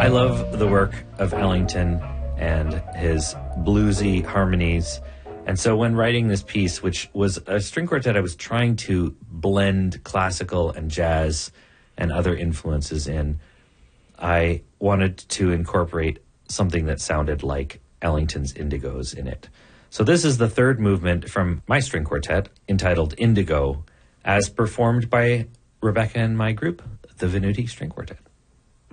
I love the work of Ellington and his bluesy harmonies. And so when writing this piece, which was a string quartet, I was trying to blend classical and jazz and other influences in. I wanted to incorporate something that sounded like Ellington's Indigos in it. So this is the third movement from my string quartet, entitled Indigo, as performed by Rebecca and my group, the Venuti String Quartet.